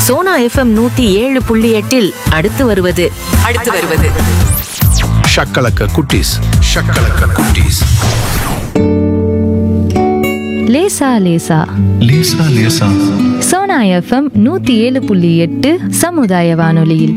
Sona FM 107.8 அடுத்து வருவது ஷக்கலக்க குட்டீஸ். லேசா லேசா லேசா லேசா. சோனா எஃப்எம் 107.8 சமுதாய வானொலியில்.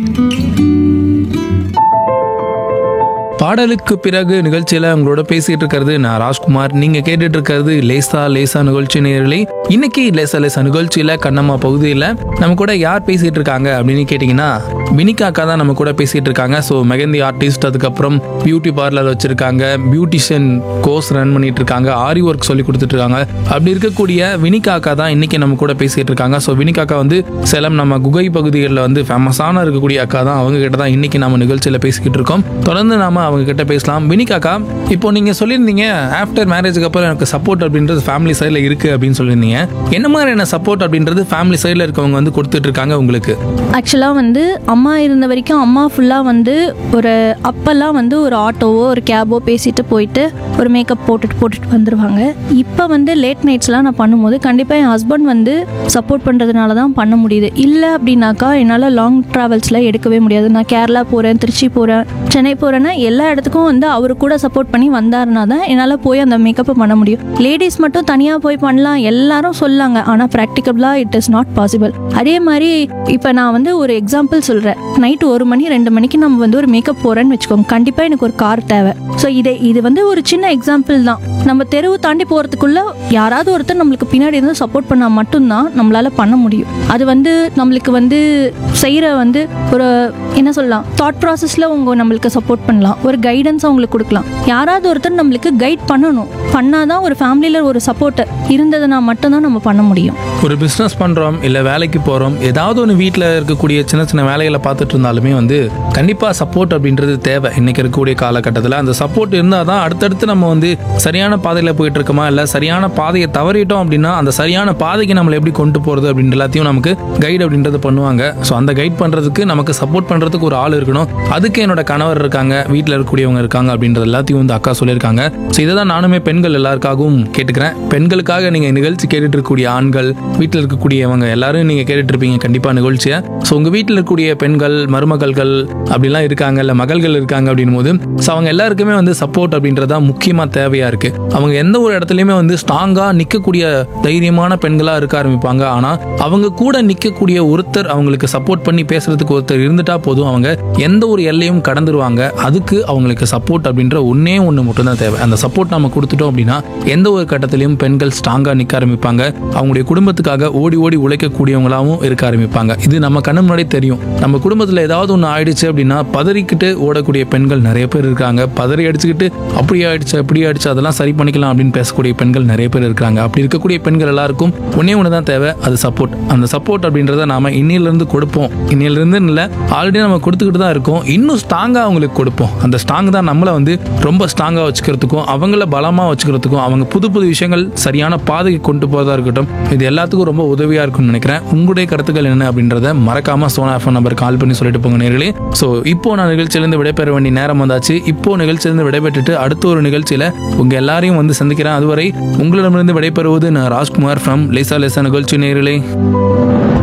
பாடலுக்கு பிறகு நிகழ்ச்சியில உங்களோட பேசிட்டு இருக்கிறது நான் ராஜ்குமார். நீங்க கேட்டுட்டு இருக்கிறது லேசா லேசா நிகழ்ச்சி நேயர்களே. இன்னைக்கு லேசா லேசா நிகழ்ச்சியில கண்ணம்மா பகுதியில் நம்ம கூட யார் பேசிட்டு இருக்காங்க அப்படின்னு கேட்டீங்கன்னா வினிகா அக்கா தான் நம்ம கூட பேசிட்டு இருக்காங்க. ஸோ மெகந்தி ஆர்டிஸ்ட், அதுக்கப்புறம் பியூட்டி பார்லர் வச்சிருக்காங்க, பியூட்டிஷியன் கோர்ஸ் ரன் பண்ணிட்டு இருக்காங்க, ஆரி ஒர்க் சொல்லி கொடுத்துட்டு இருக்காங்க. அப்படி இருக்கக்கூடிய வினிகா அக்கா தான் இன்னைக்கு நம்ம கூட பேசிட்டு இருக்காங்க. ஸோ வினிகா அக்கா வந்து சேலம் நம்ம குகை பகுதிகளில் வந்து ஃபேமஸான இருக்கக்கூடிய அக்கா தான். அவங்க கிட்ட தான் இன்னைக்கு நம்ம நிகழ்ச்சியில பேசிக்கிட்டு இருக்கோம். தொடர்ந்து நாம அவங்க கிட்ட பேசலாம். வினிகாக்கா, இப்போ நீங்க சொல்லியிருந்தீங்க ஆஃப்டர் மேரேஜுக்கு அப்புறம் எனக்கு சப்போர்ட் அப்படின்றது ஃபேமிலி சைடில் இருக்கு அப்படின்னு சொல்லியிருந்தீங்க. என்ன மாதிரியான சப்போர்ட் அப்படின்றது ஃபேமிலி சைடில் இருக்கவங்க வந்து கொடுத்துட்டு இருக்காங்க உங்களுக்கு? ஆக்சுவலாக வந்து அம்மா இருந்த வரைக்கும் அம்மா ஃபுல்லாக வந்து அப்பெல்லாம் வந்து ஒரு ஆட்டோவோ ஒரு கேபோ பேசிட்டு போயிட்டு ஒரு மேக்கப் போட்டுட்டு வந்துடுவாங்க. இப்போ வந்து லேட் நைட்ஸ்லாம் நான் பண்ணும்போது கண்டிப்பாக என் ஹஸ்பண்ட் வந்து சப்போர்ட் பண்ணுறதுனால தான் பண்ண முடியுது. இல்லை அப்படின்னாக்கா என்னால் லாங் ட்ராவல்ஸில் எடுக்கவே முடியாது. நான் கேரளா போகிறேன், திருச்சி போகிறேன், சென்னை போகிறேன்னா எல்லா இடத்துக்கும் வந்து அவரு கூட சப்போர்ட் பண்ணி வந்தாருன்னா தான் என்னால் போய் அந்த மேக்கப்பை பண்ண முடியும். லேடிஸ் மட்டும் தனியாக போய் பண்ணலாம் எல்லாரும் சொல்லாங்க, ஆனால் ப்ராக்டிகபிளாக இட் இஸ் நாட் பாசிபிள். அதே மாதிரி இப்போ நான் வந்து ஒரு எக்ஸாம்பிள் சொல்கிறேன். நைட்டு 1 மணி 2 மணிக்கு நம்ம வந்து ஒரு மேக்கப் போகிறேன்னு வச்சுக்கோங்க, கண்டிப்பாக எனக்கு ஒரு கார் தேவை. ஸோ இது வந்து ஒரு சின்ன எக்ஸாம்பிள் தான். நம்ம தெருவு தாண்டி போகிறதுக்குள்ள யாராவது ஒருத்தர் நம்மளுக்கு பின்னாடி இருந்து சப்போர்ட் பண்ணால் மட்டும்தான் நம்மளால பண்ண முடியும். அது வந்து நம்மளுக்கு வந்து செய்கிற வந்து ஒரு என்ன சொல்லலாம், தாட் ப்ராசஸில் நம்மளுக்கு சப்போர்ட் பண்ணலாம், ஒரு கைடன்ஸ் அவங்களுக்கு கொடுக்கலாம். யாராவது ஒருத்தர் நம்மளுக்கு கைட் பண்ணாதான் ஒரு ஃபேமிலியில் ஒரு சப்போர்ட் இருந்ததுன்னா மட்டும்தான் நம்ம பண்ண முடியும். ஒரு பிஸ்னஸ் பண்ணுறோம், இல்லை வேலைக்கு போகிறோம், ஏதாவது ஒன்று வீட்டில் இருக்கக்கூடிய சின்ன சின்ன வேலைகளை பார்த்துட்டு இருந்தாலுமே வந்து கண்டிப்பாக சப்போர்ட் அப்படின்றது தேவை. இன்னைக்கு இருக்கக்கூடிய காலகட்டத்தில் அந்த சப்போர்ட் இருந்தால் தான் அடுத்தடுத்து நம்ம வந்து சரியான பாதையில் போயிட்டு இருக்கோமா, இல்லை சரியான பாதையை தவறிட்டோம் அப்படின்னா அந்த சரியான பாதைக்கு நம்மளை எப்படி கொண்டு போகிறது அப்படின்ற எல்லாத்தையும் நமக்கு கைடு அப்படின்றது பண்ணுவாங்க. ஸோ அந்த கைட் பண்ணுறதுக்கு நமக்கு சப்போர்ட் பண்ணுறதுக்கு ஒரு ஆள் இருக்கணும். அதுக்கு என்னோட கணவர் இருக்காங்க, வீட்டில் இருக்கக்கூடியவங்க இருக்காங்க அப்படின்றது எல்லாத்தையும் வந்து அக்கா சொல்லியிருக்காங்க. ஸோ இதை தான் நானுமே பெண்கள் எல்லாருக்காகவும் கேட்டுக்கிறேன். பெண்களுக்காக நீங்கள் நிகழ்ச்சி கேட்டுட்டு இருக்கக்கூடிய ஆண்கள், வீட்டில் இருக்கக்கூடியவங்க எல்லாரும் நீங்கள் கேட்டுட்டு இருப்பீங்க கண்டிப்பாக நிகழ்ச்சியை. ஸோ உங்கள் வீட்டில் இருக்கக்கூடிய பெண்கள், மருமகள்கள் அப்படிலாம் இருக்காங்க, இல்லை மகள்கள் இருக்காங்க அப்படின் போது ஸோ அவங்க எல்லாருக்குமே வந்து சப்போர்ட் அப்படின்றதா முக்கியமாக தேவையாக இருக்குது. அவங்க எந்த ஒரு இடத்துலையுமே வந்து ஸ்ட்ராங்காக நிற்கக்கூடிய தைரியமான பெண்களாக இருக்க ஆரம்பிப்பாங்க. ஆனால் அவங்க கூட நிற்கக்கூடிய ஒருத்தர், அவங்களுக்கு சப்போர்ட் பண்ணி பேசுறதுக்கு ஒருத்தர் இருந்துட்டா போதும், அவங்க எந்த ஒரு எல்லையும் கடந்துருவாங்க. அதுக்கு அவங்களுக்கு சப்போர்ட் அப்படின்ற ஒன்னே ஒன்று மட்டும்தான் தேவை. அந்த சப்போர்ட் நம்ம கொடுத்துட்டோம் அப்படின்னா எந்த ஒரு கட்டத்திலையும் பெண்கள் ஸ்ட்ராங்காக நிற்க ஆரம்பிப்பாங்க. அவங்களுடைய குடும்பத்துக்காக ஓடி ஓடி உழைக்கக்கூடியவங்களாகவும் இருக்க ஆரம்பிப்பாங்க. இது நம்ம கண்ணு முன்னாடி தெரியும். நம்ம குடும்பத்தில் ஏதாவது ஒன்று ஆயிடுச்சு அப்படின்னா பதறிக்கிட்டு ஓடக்கூடிய பெண்கள் நிறைய பேர் இருக்காங்க. பதறி அடிச்சுக்கிட்டு அப்படி ஆயிடுச்சு அதெல்லாம் சரி பண்ணிக்கலாம் அப்படின்னு பேசக்கூடிய பெண்கள் நிறைய பேர் இருக்காங்க. அப்படி இருக்கக்கூடிய பெண்கள் எல்லாருக்கும் ஒன்னே ஒன்று தான் தேவை, அது சப்போர்ட். அந்த சப்போர்ட் அப்படின்றத நாம இன்னிலிருந்து கொடுப்போம். இன்னிலிருந்து இல்லை, ஆல்ரெடி நம்ம கொடுத்துக்கிட்டு தான் இருக்கோம். இன்னும் ஸ்ட்ராங்காக அவங்களுக்கு கொடுப்போம். அந்த ஸ்ட்ராங் தான் நம்மளை வந்து ரொம்ப ஸ்ட்ராங்காக வச்சுக்கிறதுக்கும் அவங்கள பலமாக வச்சுக்கிறதுக்கும் அவங்க புது புது விஷயங்கள் சரியான பாதைக்கு கொண்டு போகிறதா இருக்கட்டும், இது எல்லாத்துக்கும் ரொம்ப உதவியாக இருக்கும்னு நினைக்கிறேன். உங்களுடைய கருத்துக்கள் என்ன அப்படின்றத மறக்காம சோனா எஃப்எம் நம்பர் கால் பண்ணி சொல்லிட்டு போங்க நேர்களே. ஸோ இப்போ நான் நிகழ்ச்சியிலேருந்து விடைபெற வேண்டிய நேரம் வந்தாச்சு. இப்போ நிகழ்ச்சியிலேருந்து விடைபெற்றுட்டு அடுத்த ஒரு நிகழ்ச்சியில் உங்கள் எல்லாரையும் வந்து சந்திக்கிறேன். அதுவரை உங்களிடமிருந்து விடைபெறுவது நான் ராஜ்குமார் ஃப்ரம் லேசா லேசா நிகழ்ச்சி நேர்களே.